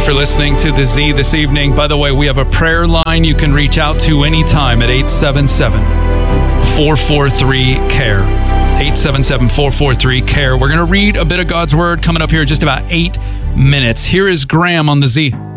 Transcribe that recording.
for listening to The Z this evening. By the way, we have a prayer line you can reach out to anytime at 877-443-CARE. 877-443-CARE. We're going to read a bit of God's Word coming up here in just about 8 minutes. Here is Graham on The Z.